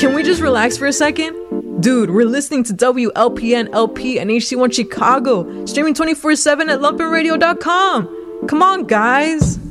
Can we just relax for a second? Dude, we're listening to WLPN LP and HC1 Chicago, streaming 24/7 at lumpenradio.com. Come on, guys.